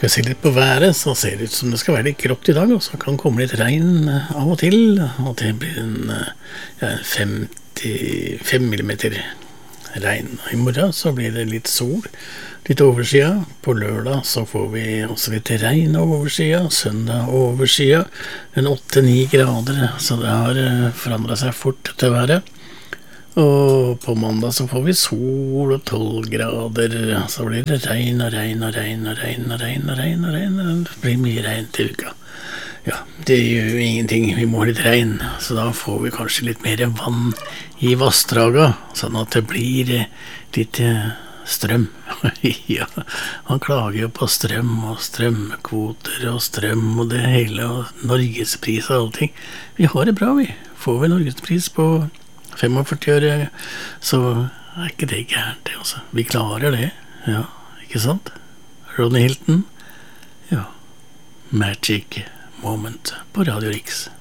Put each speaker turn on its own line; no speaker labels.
Skal jeg se litt på været, så ser det ut som det skal være litt grått i dag, og så kan komme litt regn av og til, og det blir en 55 millimeter regn. I morgen så blir det litt sol, litt oversida. På lørdag så får vi også litt regn oversida, søndag oversida, en 8-9 grader, så det har forandret seg fort til været. Og på mandag så får vi sol og 12 grader, så blir det regn og regn og regn og regn og regn og regn og regn, og det blir mye regn til uka. Ja, det gjør jo ingenting, vi må ha litt regn, så da får vi kanskje litt mer vann i vassdraga, sånn at det blir litt strøm. Ja, han klager jo på strøm og strømkvoter og strøm og det hele, og Norgespris og allting. Vi har det bra, vi. Får vi Norgespris på 45 øre, så ikke det gærent det, altså. Vi klarer det, ja, ikke sant? Ronny Hilton, ja, Magic Moment på Radio Riks.